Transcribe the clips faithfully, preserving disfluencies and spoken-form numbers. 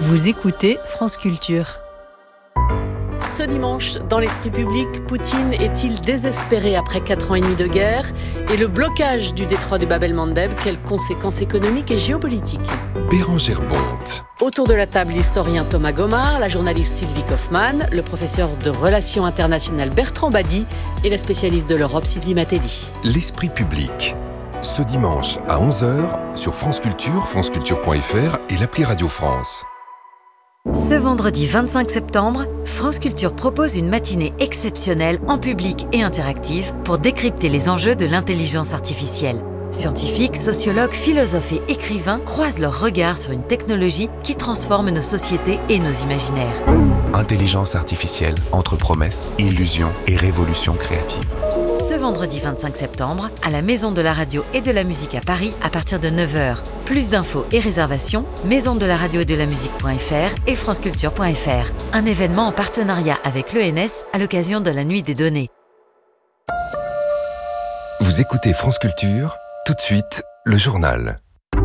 Vous écoutez France Culture. Ce dimanche, dans l'esprit public, Poutine est-il désespéré après quatre ans et demi de guerre? Et le blocage du détroit du Bab el-Mandeb, quelles conséquences économiques et géopolitiques? Bérengère Bonte. Autour de la table, l'historien Thomas Gomard, la journaliste Sylvie Kaufmann, le professeur de relations internationales Bertrand Badi et la spécialiste de l'Europe Sylvie Matelli. L'esprit public. Ce dimanche à onze heures sur France Culture, franceculture point f r et l'appli Radio France. Ce vendredi vingt-cinq septembre, France Culture propose une matinée exceptionnelle en public et interactive pour décrypter les enjeux de l'intelligence artificielle. Scientifiques, sociologues, philosophes et écrivains croisent leurs regards sur une technologie qui transforme nos sociétés et nos imaginaires. Intelligence artificielle entre promesses, illusions et révolution créative. Ce vendredi vingt-cinq septembre, à la Maison de la Radio et de la Musique à Paris, à partir de neuf heures. Plus d'infos et réservations, maison de la radio et de la musique point f r et franceculture point f r. Un événement en partenariat avec l'E N S à l'occasion de la Nuit des données. Vous écoutez France Culture, tout de suite, le journal.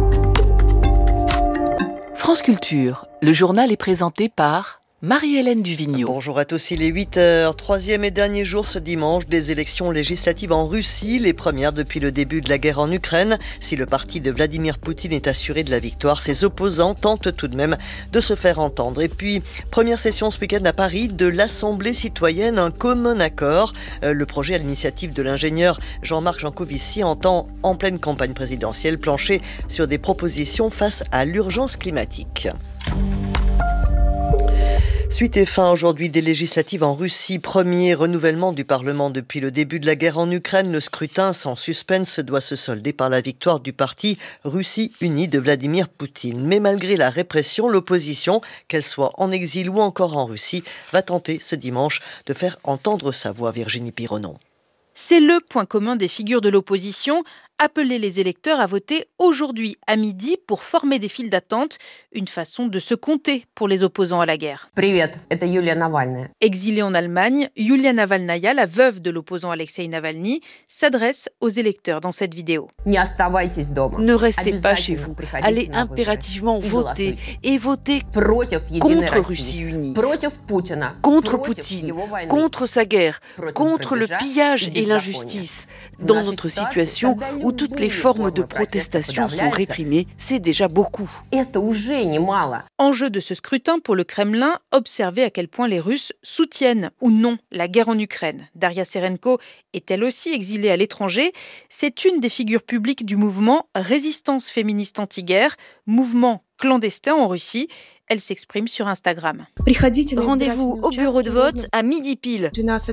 France Culture, le journal est présenté par Marie-Hélène Duvigneau. Bonjour à tous, il est huit heures. Troisième et dernier jour ce dimanche des élections législatives en Russie, les premières depuis le début de la guerre en Ukraine. Si le parti de Vladimir Poutine est assuré de la victoire, ses opposants tentent tout de même de se faire entendre. Et puis, première session ce week-end à Paris de l'Assemblée citoyenne, un commun accord. Euh, le projet à l'initiative de l'ingénieur Jean-Marc Jancovici entend, en pleine campagne présidentielle, plancher sur des propositions face à l'urgence climatique. Suite et fin aujourd'hui des législatives en Russie, premier renouvellement du Parlement depuis le début de la guerre en Ukraine. Le scrutin sans suspense doit se solder par la victoire du parti Russie Unie de Vladimir Poutine. Mais malgré la répression, l'opposition, qu'elle soit en exil ou encore en Russie, va tenter ce dimanche de faire entendre sa voix. Virginie Pironon. C'est le point commun des figures de l'opposition, appeler les électeurs à voter aujourd'hui à midi pour former des files d'attente, une façon de se compter pour les opposants à la guerre. Привет, это Юлия Навальная. Exilée en Allemagne, Yulia Navalnaya, la veuve de l'opposant Alexei Navalny, s'adresse aux électeurs dans cette vidéo. Не оставайтесь дома. Ne restez pas chez vous. Allez impérativement voter et voter contre Russie Unie, contre Poutine, contre sa guerre, contre le pillage et l'injustice. Dans notre situation où toutes les formes de protestation sont réprimées, c'est déjà beaucoup. Enjeu de ce scrutin pour le Kremlin, observer à quel point les Russes soutiennent ou non la guerre en Ukraine. Daria Serenko est elle aussi exilée à l'étranger. C'est une des figures publiques du mouvement Résistance féministe anti-guerre, mouvement clandestin en Russie. Elle s'exprime sur Instagram. Rendez-vous au bureau de vote à midi pile.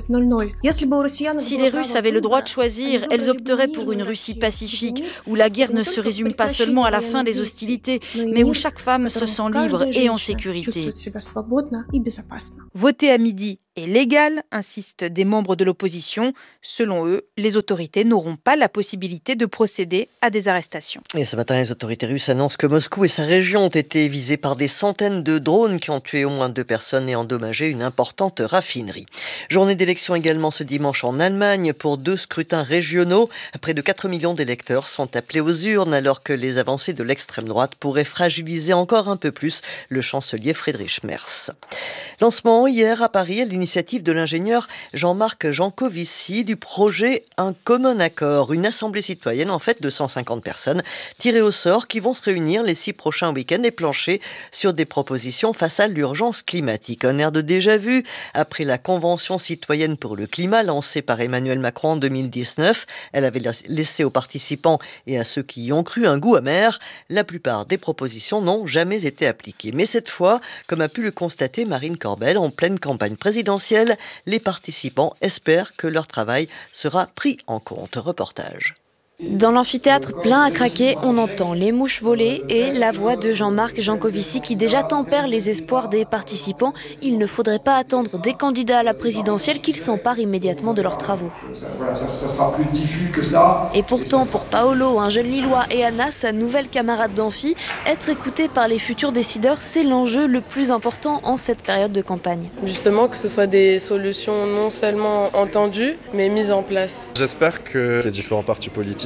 Si les Russes avaient le droit de choisir, elles opteraient pour une Russie pacifique, où la guerre ne se résume pas seulement à la fin des hostilités, mais où chaque femme se sent libre et en sécurité. Voter à midi est légal, insistent des membres de l'opposition. Selon eux, les autorités n'auront pas la possibilité de procéder à des arrestations. Et ce matin, les autorités russes annoncent que Moscou et sa région ont été visés par des centaines de drones qui ont tué au moins deux personnes et endommagé une importante raffinerie. Journée d'élection également ce dimanche en Allemagne pour deux scrutins régionaux. Près de quatre millions d'électeurs sont appelés aux urnes alors que les avancées de l'extrême droite pourraient fragiliser encore un peu plus le chancelier Friedrich Merz. Lancement hier à Paris à l'initiative de l'ingénieur Jean-Marc Jancovici du projet Un commun accord, une assemblée citoyenne en fait de cent cinquante personnes tirées au sort qui vont se réunir les six prochains week-ends et plancher sur des propositions face à l'urgence climatique. Un air de déjà-vu après la Convention citoyenne pour le climat lancée par Emmanuel Macron en deux mille dix-neuf. Elle avait laissé aux participants et à ceux qui y ont cru un goût amer. La plupart des propositions n'ont jamais été appliquées. Mais cette fois, comme a pu le constater Marine Corbel, en pleine campagne présidentielle, les participants espèrent que leur travail sera pris en compte. Reportage. Dans l'amphithéâtre plein à craquer, on entend les mouches voler et la voix de Jean-Marc Jancovici qui déjà tempère les espoirs des participants. Il ne faudrait pas attendre des candidats à la présidentielle qu'ils s'emparent immédiatement de leurs travaux. Voilà, ça, ça sera plus diffus que ça. Et pourtant, pour Paolo, un jeune Lillois, et Anna, sa nouvelle camarade d'amphi, être écouté par les futurs décideurs, c'est l'enjeu le plus important en cette période de campagne. Justement, que ce soit des solutions non seulement entendues, mais mises en place. J'espère que les différents partis politiques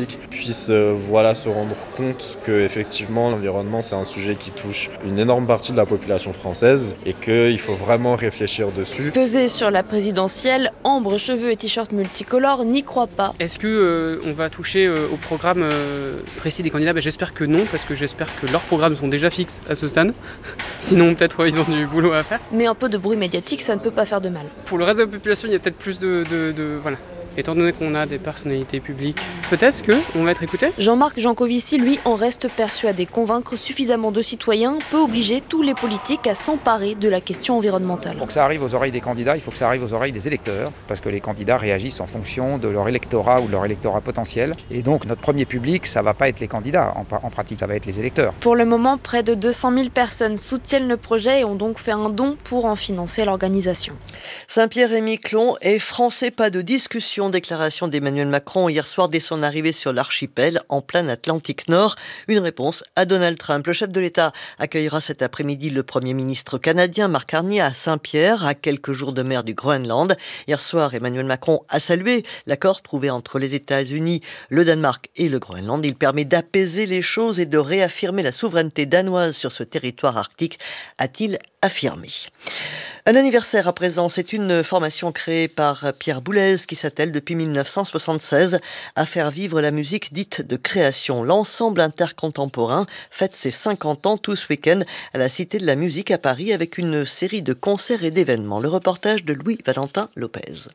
politiques puissent euh, voilà, se rendre compte que effectivement l'environnement c'est un sujet qui touche une énorme partie de la population française et qu'il faut vraiment réfléchir dessus. Pesé sur la présidentielle, ambre, cheveux et t-shirt multicolores n'y croit pas. Est-ce qu'on euh, va toucher euh, au programme euh, précis des candidats ? ben, J'espère que non, parce que j'espère que leurs programmes sont déjà fixes à ce stade. Sinon peut-être euh, ils ont du boulot à faire. Mais un peu de bruit médiatique, ça ne peut pas faire de mal. Pour le reste de la population, il y a peut-être plus de... de, de voilà. Étant donné qu'on a des personnalités publiques, peut-être qu'on va être écouté. Jean-Marc Jancovici, lui, en reste persuadé. Convaincre suffisamment de citoyens peut obliger tous les politiques à s'emparer de la question environnementale. Pour que ça arrive aux oreilles des candidats, il faut que ça arrive aux oreilles des électeurs, parce que les candidats réagissent en fonction de leur électorat ou de leur électorat potentiel. Et donc notre premier public, ça ne va pas être les candidats, en, en pratique ça va être les électeurs. Pour le moment, près de deux cent mille personnes soutiennent le projet et ont donc fait un don pour en financer l'organisation. Saint-Pierre-et-Miquelon est français, pas de discussion. Déclaration d'Emmanuel Macron hier soir dès son arrivée sur l'archipel en plein Atlantique Nord. Une réponse à Donald Trump. Le chef de l'État accueillera cet après-midi le Premier ministre canadien Mark Carney à Saint-Pierre, à quelques jours de mer du Groenland. Hier soir, Emmanuel Macron a salué l'accord trouvé entre les États-Unis, le Danemark et le Groenland. Il permet d'apaiser les choses et de réaffirmer la souveraineté danoise sur ce territoire arctique, a-t-il affirmé. Un anniversaire à présent, c'est une formation créée par Pierre Boulez qui s'attelle depuis mille neuf cent soixante-seize à faire vivre la musique dite de création. L'ensemble intercontemporain fête ses cinquante ans tout ce week-end à la Cité de la Musique à Paris avec une série de concerts et d'événements. Le reportage de Louis-Valentin Lopez.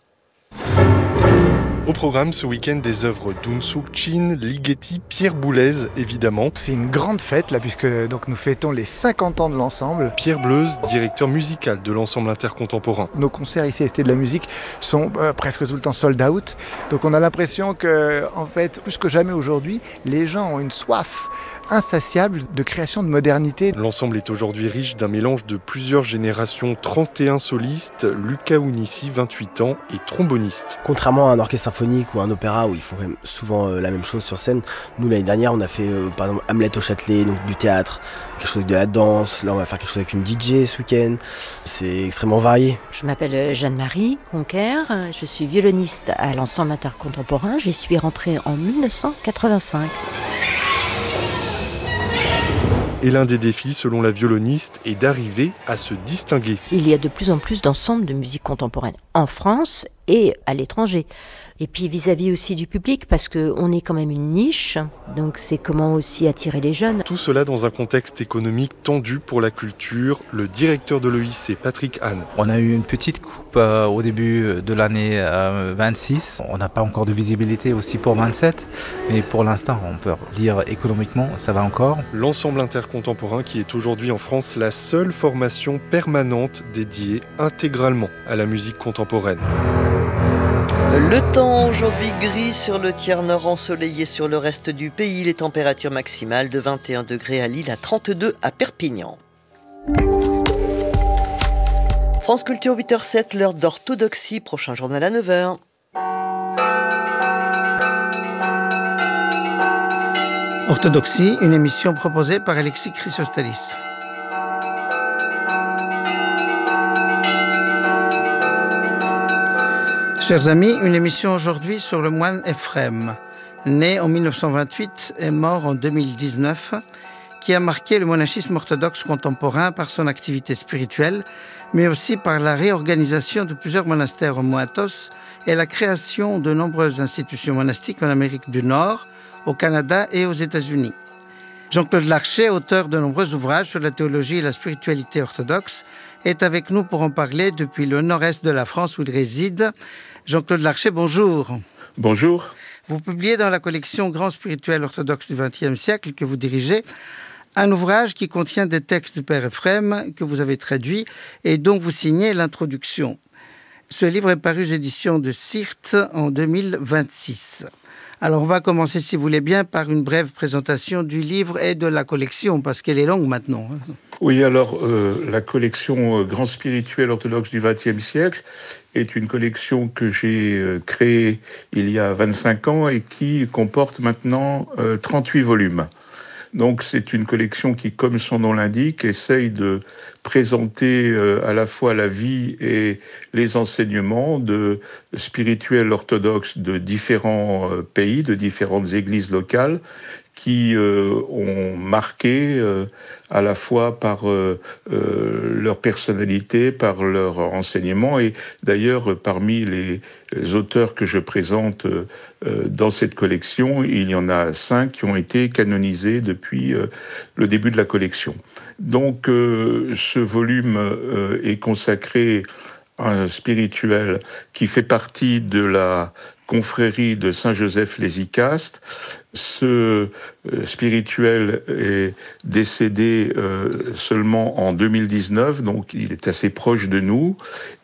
Au programme ce week-end des œuvres d'Unsuk Chin, Ligeti, Pierre Boulez évidemment. C'est une grande fête là puisque donc nous fêtons les cinquante ans de l'ensemble. Pierre Bleuze, directeur musical de l'ensemble intercontemporain. Nos concerts ici à Cité de la Musique sont euh, presque tout le temps sold out. Donc on a l'impression que en fait plus que jamais aujourd'hui, les gens ont une soif insatiable de création de modernité. L'ensemble est aujourd'hui riche d'un mélange de plusieurs générations, trente et un solistes, Lucas Ounissi, vingt-huit ans, et tromboniste. Contrairement à un orchestre symphonique ou un opéra où ils font souvent euh, la même chose sur scène, nous l'année dernière on a fait euh, par exemple Hamlet au Châtelet, donc du théâtre, quelque chose avec de la danse, là on va faire quelque chose avec une D J ce week-end, c'est extrêmement varié. Je m'appelle Jeanne-Marie Conquer, je suis violoniste à l'ensemble intercontemporain, j'y suis rentrée en mille neuf cent quatre-vingt-cinq. Et l'un des défis, selon la violoniste, est d'arriver à se distinguer. Il y a de plus en plus d'ensembles de musique contemporaine en France et à l'étranger. Et puis vis-à-vis aussi du public, parce qu'on est quand même une niche, donc c'est comment aussi attirer les jeunes. Tout cela dans un contexte économique tendu pour la culture. Le directeur de l'E I C, Patrick Hahn. On a eu une petite coupe euh, au début de l'année euh, vingt-six. On n'a pas encore de visibilité aussi pour vingt-sept, mais pour l'instant, on peut dire économiquement, ça va encore. L'ensemble intercontemporain qui est aujourd'hui en France la seule formation permanente dédiée intégralement à la musique contemporaine. Le temps aujourd'hui gris sur le tiers nord, ensoleillé sur le reste du pays. Les températures maximales de vingt et un degrés à Lille, à trente-deux à Perpignan. France Culture huit heures zéro sept, l'heure d'orthodoxie. Prochain journal à neuf heures. Orthodoxie, une émission proposée par Alexis Chrysostalis. Chers amis, une émission aujourd'hui sur le moine Ephrem, né en mille neuf cent vingt-huit et mort en deux mille dix-neuf, qui a marqué le monachisme orthodoxe contemporain par son activité spirituelle, mais aussi par la réorganisation de plusieurs monastères au Moatos et la création de nombreuses institutions monastiques en Amérique du Nord, au Canada et aux États-Unis. Jean-Claude Larcher, auteur de nombreux ouvrages sur la théologie et la spiritualité orthodoxe, est avec nous pour en parler depuis le nord-est de la France où il réside. Jean-Claude Larcher, bonjour. Bonjour. Vous publiez dans la collection Grand spirituel orthodoxe du vingtième siècle que vous dirigez un ouvrage qui contient des textes du Père Ephrem que vous avez traduits et dont vous signez l'introduction. Ce livre est paru aux éditions de Syrte en deux mille vingt-six. Alors on va commencer, si vous voulez bien, par une brève présentation du livre et de la collection, parce qu'elle est longue maintenant. Oui, alors euh, la collection euh, Grand spirituel orthodoxe du vingtième siècle est une collection que j'ai euh, créée il y a vingt-cinq ans et qui comporte maintenant euh, trente-huit volumes. Donc c'est une collection qui, comme son nom l'indique, essaye de présenter euh, à la fois la vie et les enseignements de spirituels orthodoxes de différents euh, pays, de différentes églises locales, qui euh, ont marqué euh, à la fois par euh, euh, leur personnalité, par leur enseignement. Et d'ailleurs, parmi les, les auteurs que je présente euh, dans cette collection, il y en a cinq qui ont été canonisés depuis euh, le début de la collection. Donc euh, ce volume euh, est consacré à un spirituel qui fait partie de la confrérie de Saint-Joseph-les-Icaste. Ce euh, spirituel est décédé euh, seulement en deux mille dix-neuf, donc il est assez proche de nous.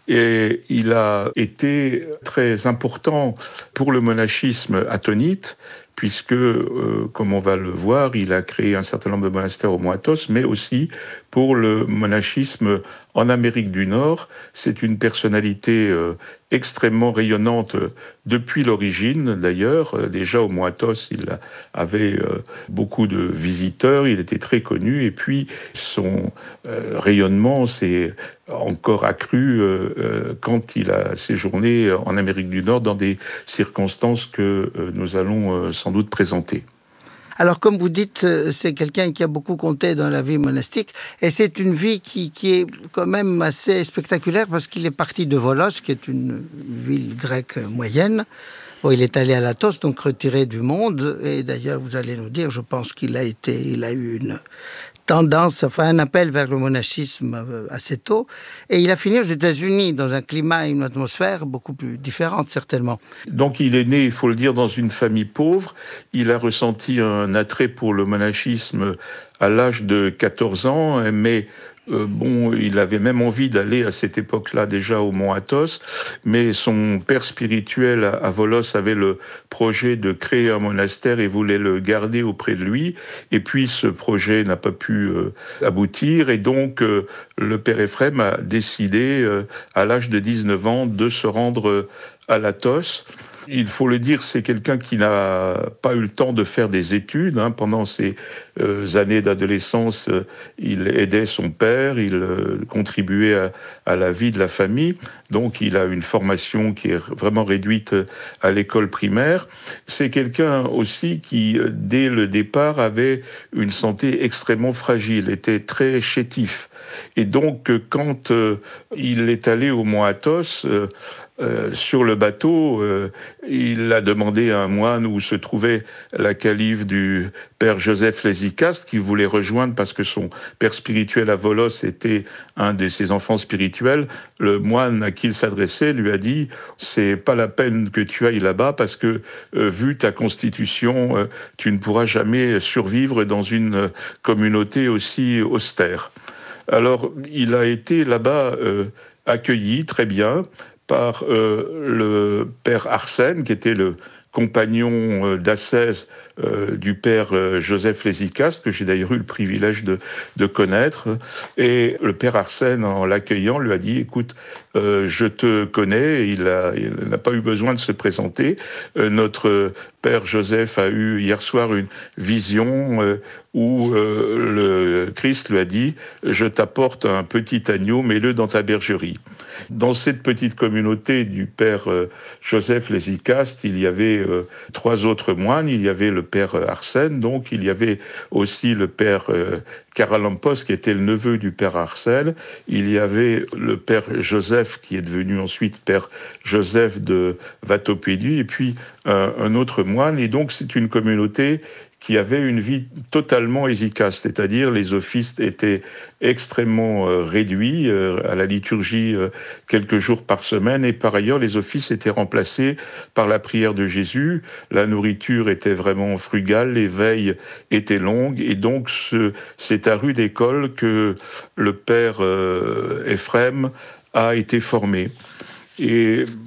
Et il a été très important pour le monachisme attonite, puisque, euh, comme on va le voir, il a créé un certain nombre de monastères au Mont Athos, mais aussi pour le monachisme en Amérique du Nord. C'est une personnalité euh, extrêmement rayonnante depuis l'origine, d'ailleurs. Déjà au Mont Athos, il avait euh, beaucoup de visiteurs, il était très connu, et puis son euh, rayonnement s'est encore accru euh, euh, quand il a séjourné en Amérique du Nord dans des circonstances que euh, nous allons euh, sans doute présenter. Alors, comme vous dites, c'est quelqu'un qui a beaucoup compté dans la vie monastique, et c'est une vie qui, qui est quand même assez spectaculaire, parce qu'il est parti de Volos, qui est une ville grecque moyenne. Bon, il est allé à Athos, donc retiré du monde, et d'ailleurs, vous allez nous dire, je pense qu'il a été, il a eu une tendance, enfin un appel vers le monachisme assez tôt, et il a fini aux États-Unis dans un climat et une atmosphère beaucoup plus différentes certainement. Donc il est né, il faut le dire, dans une famille pauvre. Il a ressenti un attrait pour le monachisme à l'âge de quatorze ans, mais Euh, bon, il avait même envie d'aller à cette époque-là déjà au Mont Athos, mais son père spirituel à Volos avait le projet de créer un monastère et voulait le garder auprès de lui. Et puis ce projet n'a pas pu euh, aboutir, et donc euh, le père Ephrem a décidé euh, à l'âge de dix-neuf ans de se rendre euh, à l'Athos. Il faut le dire, c'est quelqu'un qui n'a pas eu le temps de faire des études. Hein. Pendant ses euh, années d'adolescence, euh, il aidait son père, il euh, contribuait à, à la vie de la famille. Donc il a une formation qui est vraiment réduite à l'école primaire. C'est quelqu'un aussi qui, dès le départ, avait une santé extrêmement fragile, était très chétif. Et donc, quand euh, il est allé au Mont Athos, euh, euh, sur le bateau, euh, il a demandé à un moine où se trouvait la calife du père Joseph les-Icaste, qui voulait rejoindre parce que son père spirituel à Volos était un de ses enfants spirituels. Le moine à qui il s'adressait lui a dit « C'est pas la peine que tu ailles là-bas parce que, euh, vu ta constitution, euh, tu ne pourras jamais survivre dans une euh, communauté aussi austère. » Alors, il a été là-bas euh, accueilli très bien par euh, le père Arsène, qui était le compagnon euh, d'ascèse euh, du père euh, Joseph les-Icaste, que j'ai d'ailleurs eu le privilège de, de connaître. Et le père Arsène, en l'accueillant, lui a dit « Écoute, euh, je te connais », il, a, il n'a pas eu besoin de se présenter. Euh, notre père Joseph a eu hier soir une vision euh, où euh, le Christ lui a dit « Je t'apporte un petit agneau, mets-le dans ta bergerie ». Dans cette petite communauté du père euh, Joseph les-Icaste, il y avait euh, trois autres moines. Il y avait le père Arsène, donc il y avait aussi le père euh, Karalampos, qui était le neveu du père Arsène. Il y avait le père Joseph, qui est devenu ensuite père Joseph de Vatopédie, et puis euh, un autre moine. Et donc c'est une communauté qui avait une vie totalement hésicaste, c'est-à-dire les offices étaient extrêmement euh, réduits euh, à la liturgie euh, quelques jours par semaine, et par ailleurs les offices étaient remplacés par la prière de Jésus. La nourriture était vraiment frugale, les veilles étaient longues, et donc ce, c'est à rude école que le père euh, Ephrem a été formé. Et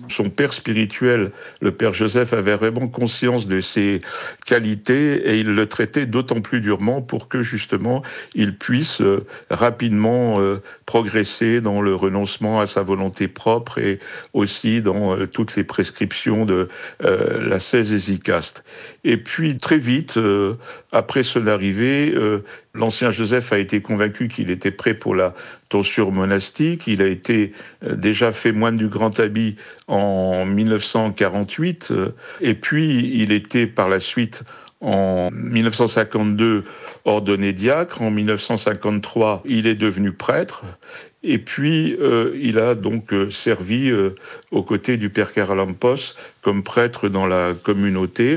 son père spirituel, le père Joseph, avait vraiment conscience de ses qualités et il le traitait d'autant plus durement pour que justement il puisse euh, rapidement euh, progresser dans le renoncement à sa volonté propre et aussi dans euh, toutes les prescriptions de euh, l'ascèse hésicaste. Et puis très vite, euh, après son arrivée, euh, l'ancien Joseph a été convaincu qu'il était prêt pour la tonsure monastique. Il a été euh, déjà fait moine du Grand Habit en dix-neuf cent quarante-huit, euh, et puis il était par la suite en dix-neuf cent cinquante-deux ordonné diacre. En dix-neuf cent cinquante-trois, il est devenu prêtre. Et puis, euh, il a donc euh, servi euh, aux côtés du père Charalampos comme prêtre dans la communauté,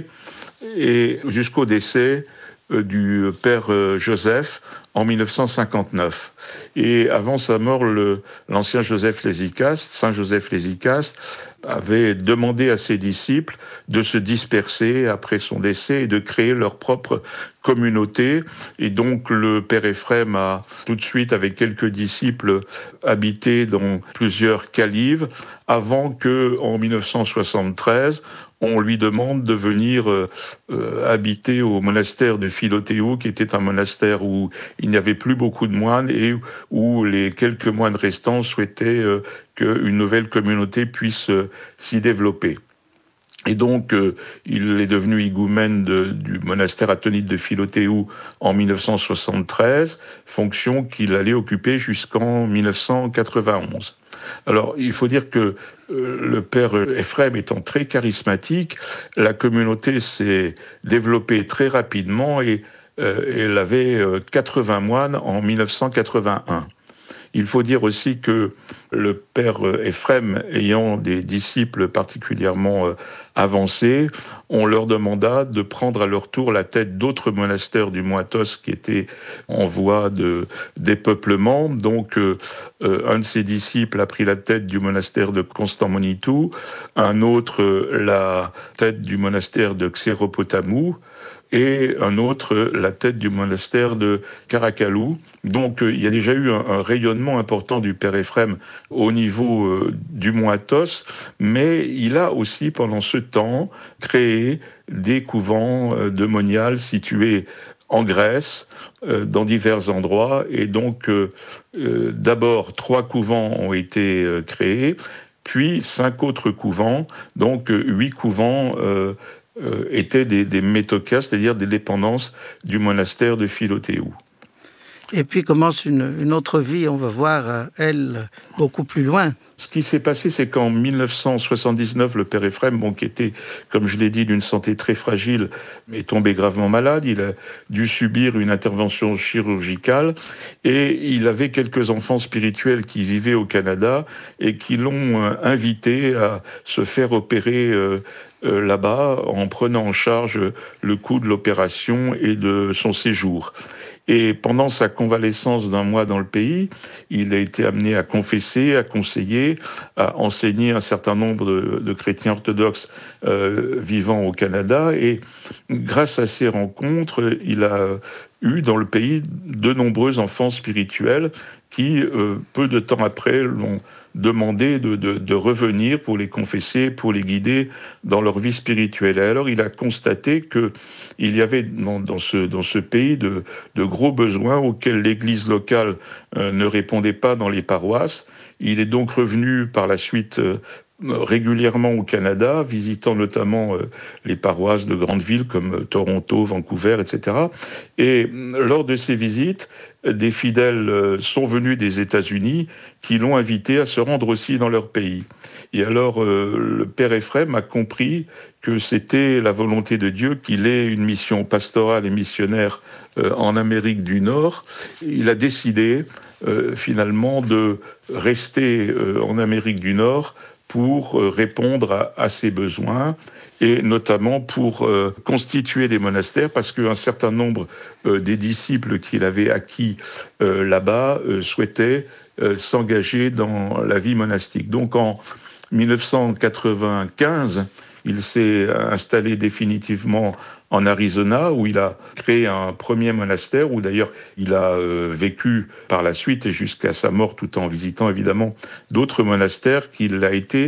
et jusqu'au décès euh, du père euh, Joseph en dix-neuf cent cinquante-neuf. Et avant sa mort, le, l'ancien Joseph l'Hésicaste, Saint Joseph l'Hésicaste, avait demandé à ses disciples de se disperser après son décès et de créer leur propre communauté. Et donc le père Ephrem a tout de suite, avec quelques disciples, habité dans plusieurs calives, avant que, en dix-neuf cent soixante-treize, on lui demande de venir euh, euh, habiter au monastère de Philothéou, qui était un monastère où il n'y avait plus beaucoup de moines et où les quelques moines restants souhaitaient euh, qu'une nouvelle communauté puisse euh, s'y développer. Et donc, euh, il est devenu higoumène de, du monastère atonite de Philothéou en dix-neuf cent soixante-treize, fonction qu'il allait occuper jusqu'en dix-neuf cent quatre-vingt-onze. Alors, il faut dire que euh, le père Ephrem étant très charismatique, la communauté s'est développée très rapidement et euh, elle avait euh, quatre-vingts moines en dix-neuf cent quatre-vingt-un. Il faut dire aussi que le père Ephrem, ayant des disciples particulièrement avancés, on leur demanda de prendre à leur tour la tête d'autres monastères du Moatos qui étaient en voie de dépeuplement. Donc, euh, un de ses disciples a pris la tête du monastère de Constant-Monitou, un autre la tête du monastère de Xéropotamou, et un autre la tête du monastère de Karakalou. Donc euh, il y a déjà eu un, un rayonnement important du père Ephrem au niveau euh, du Moatos, mais il a aussi pendant ce temps créé des couvents euh, de moniales situés en Grèce, euh, dans divers endroits, et donc euh, euh, d'abord trois couvents ont été euh, créés, puis cinq autres couvents, donc euh, huit couvents euh, Euh, étaient des, des métokas, c'est-à-dire des dépendances du monastère de Philothéou. Et puis commence une, une autre vie, on va voir, elle, beaucoup plus loin. Ce qui s'est passé, c'est qu'en dix-neuf cent soixante-dix-neuf, le père Ephrem, bon, qui était, comme je l'ai dit, d'une santé très fragile, est tombé gravement malade. Il a dû subir une intervention chirurgicale et il avait quelques enfants spirituels qui vivaient au Canada et qui l'ont euh, invité à se faire opérer euh, Euh, là-bas, en prenant en charge le coût de l'opération et de son séjour. Et pendant sa convalescence d'un mois dans le pays, il a été amené à confesser, à conseiller, à enseigner un certain nombre de, de chrétiens orthodoxes euh, vivant au Canada. Et grâce à ces rencontres, il a eu dans le pays de nombreux enfants spirituels qui, euh, peu de temps après, l'ont demandé de, de, de revenir pour les confesser, pour les guider dans leur vie spirituelle. Et alors il a constaté qu'il y avait dans, dans, ce, dans ce pays de, de gros besoins auxquels l'Église locale euh, ne répondait pas dans les paroisses. Il est donc revenu par la suite euh, régulièrement au Canada, visitant notamment euh, les paroisses de grandes villes comme euh, Toronto, Vancouver, et cetera. Et euh, lors de ces visites, des fidèles euh, sont venus des États-Unis qui l'ont invité à se rendre aussi dans leur pays. Et alors, euh, le père Ephrem a compris que c'était la volonté de Dieu qu'il ait une mission pastorale et missionnaire euh, en Amérique du Nord. Il a décidé euh, finalement de rester euh, en Amérique du Nord pour euh, répondre à, à ses besoins et notamment pour euh, constituer des monastères, parce qu'un certain nombre euh, des disciples qu'il avait acquis euh, là-bas euh, souhaitaient euh, s'engager dans la vie monastique. Donc en dix-neuf cent quatre-vingt-quinze, il s'est installé définitivement en Arizona, où il a créé un premier monastère, où d'ailleurs il a euh, vécu par la suite et jusqu'à sa mort, tout en visitant évidemment d'autres monastères qu'il a été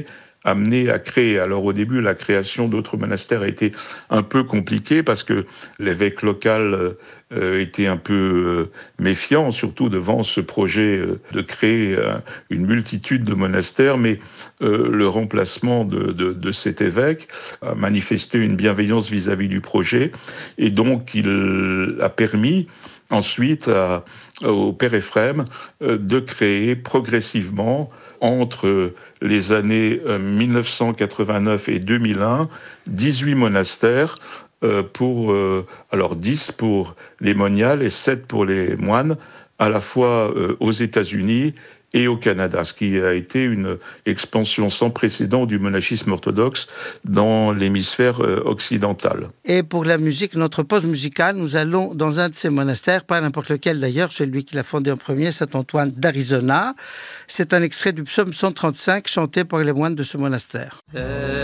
amené à créer. Alors au début, la création d'autres monastères a été un peu compliquée parce que l'évêque local euh, était un peu euh, méfiant, surtout devant ce projet euh, de créer euh, une multitude de monastères, mais euh, le remplacement de, de, de cet évêque a manifesté une bienveillance vis-à-vis du projet, et donc il a permis ensuite à, au Père Ephrem euh, de créer progressivement entre les années mille neuf cent quatre-vingt-neuf et deux mille un, dix-huit monastères, euh, pour, euh, alors dix pour les moniales et sept pour les moines, à la fois euh, aux États-Unis et au Canada, ce qui a été une expansion sans précédent du monachisme orthodoxe dans l'hémisphère euh, occidental. Et pour la musique, notre pause musicale, nous allons dans un de ces monastères, pas n'importe lequel d'ailleurs, celui qui l'a fondé en premier, Saint-Antoine d'Arizona. C'est un extrait du psaume cent trente-cinq chanté par les moines de ce monastère. Euh...